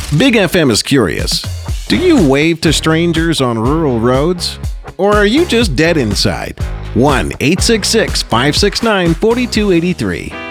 Big FM is curious. Do you wave to strangers on rural roads? Or are you just dead inside? 1-866-569-4283.